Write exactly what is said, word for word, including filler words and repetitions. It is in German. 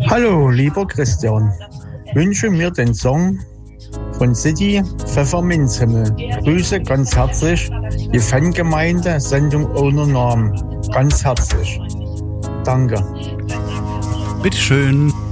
Hallo, lieber Christian. Wünsche mir den Song von City Pfefferminzhimmel. Grüße ganz herzlich die Fangemeinde Sendung ohne Namen. Ganz herzlich. Danke. Bitteschön.